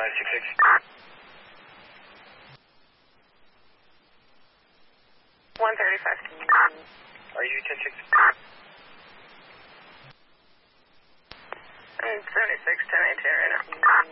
966. Are you 106? I'm 76, 1082 right now.